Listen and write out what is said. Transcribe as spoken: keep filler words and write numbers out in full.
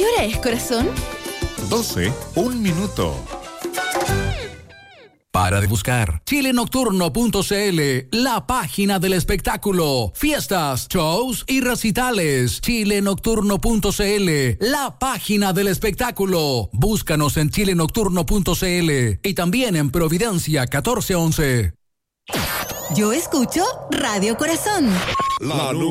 hora es, corazón? doce, un minuto. Para de buscar chile nocturno punto c l, la página del espectáculo. Fiestas, shows y recitales. chile nocturno punto c l, la página del espectáculo. Búscanos en chile nocturno punto c l y también en Providencia catorce once. Yo escucho Radio Corazón. La luz.